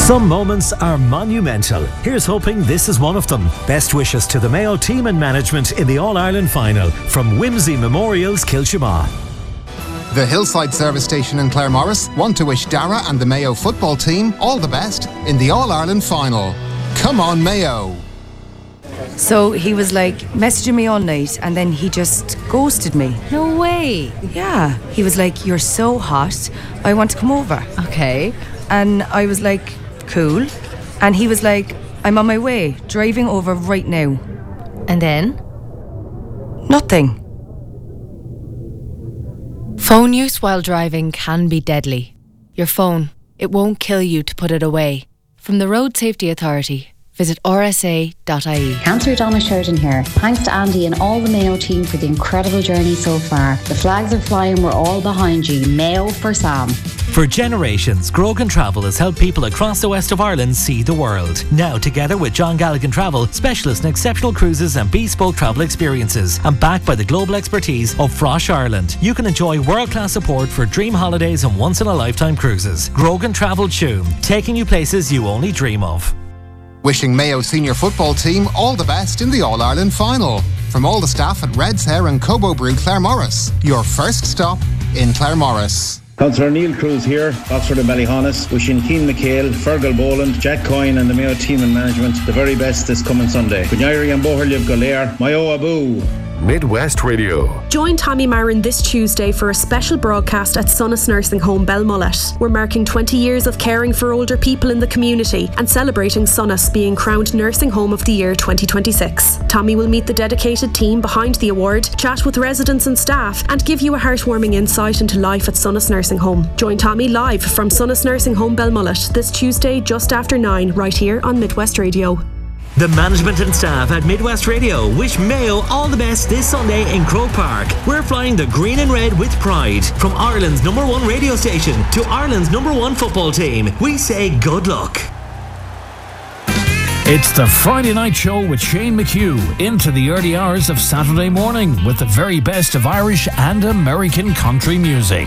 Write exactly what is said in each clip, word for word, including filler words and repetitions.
Some moments are monumental. Here's hoping this is one of them. Best wishes to the Mayo team and management in the All-Ireland final from Whimsy Memorials, Kilshima. The Hillside Service Station in Claremorris want to wish Dara and the Mayo football team all the best in the All-Ireland final. Come on, Mayo! So he was like messaging me all night and then he just ghosted me. No way. Yeah. He was like, "You're so hot, I want to come over." Okay. And I was like, "Cool." And he was like, "I'm on my way, driving over right now." And then? Nothing. Phone use while driving can be deadly. Your phone, it won't kill you to put it away. From the Road Safety Authority, visit r s a dot i e. Councillor Donna Sheridan here. Thanks to Andy and all the Mayo team for the incredible journey so far. The flags are flying, we're all behind you. Mayo for Sam. For generations, Grogan Travel has helped people across the west of Ireland see the world. Now, together with John Galligan Travel, specialists in exceptional cruises and bespoke travel experiences, and backed by the global expertise of Frosh Ireland, you can enjoy world-class support for dream holidays and once-in-a-lifetime cruises. Grogan Travel Tuam, taking you places you only dream of. Wishing Mayo senior football team all the best in the All-Ireland final. From all the staff at Red's Hair and Cobo Brew Claremorris, your first stop in Claremorris. Councillor Neil Cruz here, Oxford and Ballyhonus, wishing Keane McHale, Fergal Boland, Jack Coyne and the Mayo team and management the very best this coming Sunday. Gunyari and Boherliv Golair, Mayo Abu. Midwest Radio. Join Tommy Marin this Tuesday for a special broadcast at Sonas Nursing Home Belmullet. We're marking twenty years of caring for older people in the community and celebrating Sonas being crowned Nursing Home of the Year twenty twenty-six. Tommy will meet the dedicated team behind the award, chat with residents and staff, and give you a heartwarming insight into life at Sonas Nursing Home. Join Tommy live from Sonas Nursing Home Belmullet this Tuesday just after nine, right here on Midwest Radio. The management and staff at Midwest Radio wish Mayo all the best this Sunday in Croke Park. We're flying the green and red with pride. From Ireland's number one radio station to Ireland's number one football team, we say good luck. It's the Friday Night Show with Shane McHugh into the early hours of Saturday morning with the very best of Irish and American country music.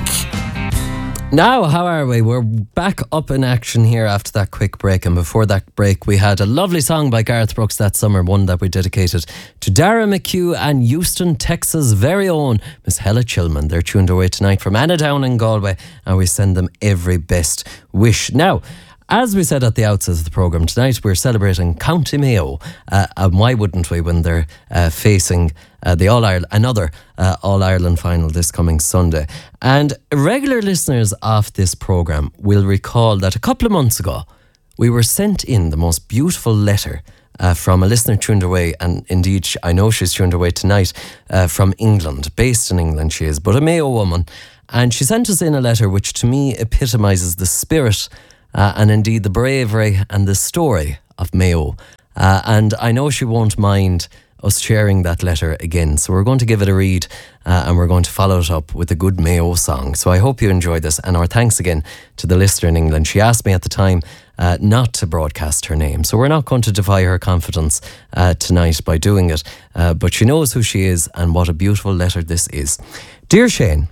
Now, how are we? We're back up in action here after that quick break. And before that break, we had a lovely song by Garth Brooks that summer, one that we dedicated to Dara McHugh and Houston, Texas' very own Miss Hella Chilman. They're tuned away tonight from Anna Down in Galway, and we send them every best wish. Now, as we said at the outset of the programme, tonight we're celebrating County Mayo. Uh, and why wouldn't we when they're uh, facing uh, the All-Ireland, another uh, All-Ireland final this coming Sunday. And regular listeners of this programme will recall that a couple of months ago, we were sent in the most beautiful letter uh, from a listener tuned away, and indeed I know she's tuned away tonight, uh, from England, based in England she is, but a Mayo woman. And she sent us in a letter which to me epitomises the spirit Uh, and indeed the bravery and the story of Mayo. Uh, and I know she won't mind us sharing that letter again. So we're going to give it a read uh, and we're going to follow it up with a good Mayo song. So I hope you enjoyed this. And our thanks again to the listener in England. She asked me at the time uh, not to broadcast her name. So we're not going to defy her confidence uh, tonight by doing it. Uh, but she knows who she is and what a beautiful letter this is. Dear Shane,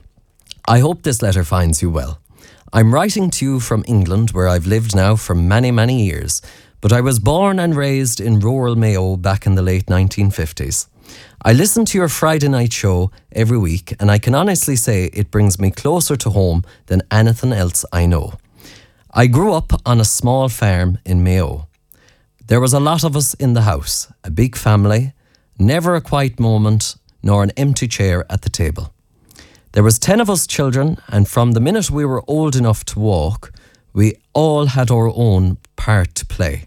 I hope this letter finds you well. I'm writing to you from England, where I've lived now for many, many years, but I was born and raised in rural Mayo back in the late nineteen fifties. I listen to your Friday night show every week, and I can honestly say it brings me closer to home than anything else I know. I grew up on a small farm in Mayo. There was a lot of us in the house, a big family, never a quiet moment, nor an empty chair at the table. There was ten of us children, and from the minute we were old enough to walk, we all had our own part to play.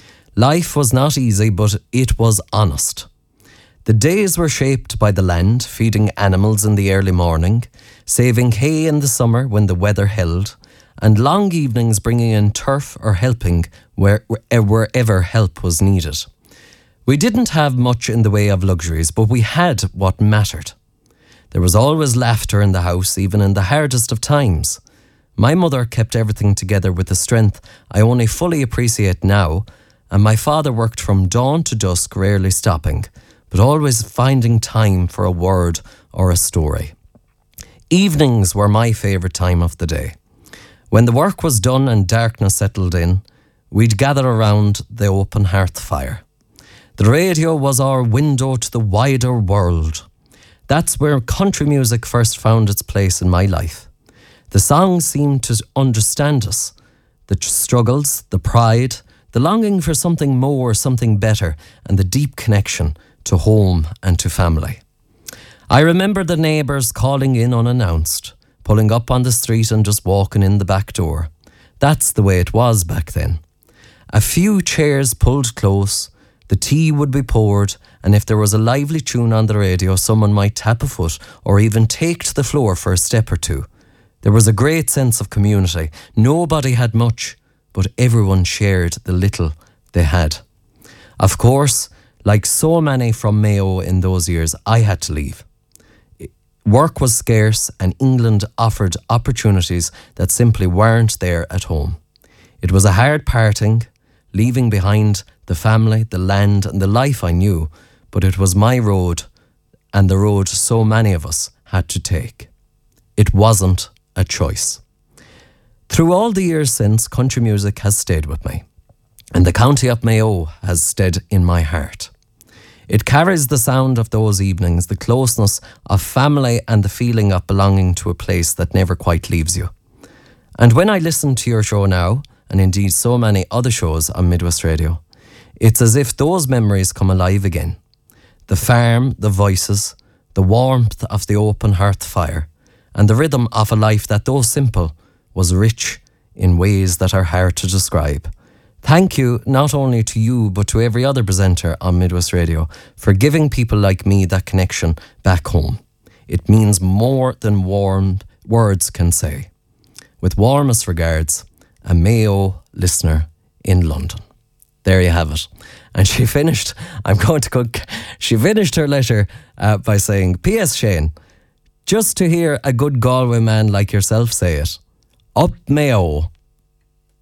Life was not easy, but it was honest. The days were shaped by the land, feeding animals in the early morning, saving hay in the summer when the weather held, and long evenings bringing in turf or helping where, wherever help was needed. We didn't have much in the way of luxuries, but we had what mattered. There was always laughter in the house, even in the hardest of times. My mother kept everything together with a strength I only fully appreciate now, and my father worked from dawn to dusk, rarely stopping, but always finding time for a word or a story. Evenings were my favourite time of the day. When the work was done and darkness settled in, we'd gather around the open hearth fire. The radio was our window to the wider world. That's where country music first found its place in my life. The songs seemed to understand us, the struggles, the pride, the longing for something more, something better, and the deep connection to home and to family. I remember the neighbours calling in unannounced, pulling up on the street and just walking in the back door. That's the way it was back then. A few chairs pulled close, the tea would be poured, and if there was a lively tune on the radio, someone might tap a foot or even take to the floor for a step or two. There was a great sense of community. Nobody had much, but everyone shared the little they had. Of course, like so many from Mayo in those years, I had to leave. Work was scarce and England offered opportunities that simply weren't there at home. It was a hard parting, leaving behind the family, the land and the life I knew, but it was my road and the road so many of us had to take. It wasn't a choice. Through all the years since, country music has stayed with me, and the county of Mayo has stayed in my heart. It carries the sound of those evenings, the closeness of family and the feeling of belonging to a place that never quite leaves you. And when I listen to your show now, and indeed so many other shows on Midwest Radio, it's as if those memories come alive again. The farm, the voices, the warmth of the open hearth fire, and the rhythm of a life that, though simple, was rich in ways that are hard to describe. Thank you not only to you but to every other presenter on Midwest Radio for giving people like me that connection back home. It means more than warm words can say. With warmest regards, a Mayo listener in London. There you have it. And she finished, I'm going to cook, she finished her letter uh, by saying, P S Shane, just to hear a good Galway man like yourself say it, up Mayo.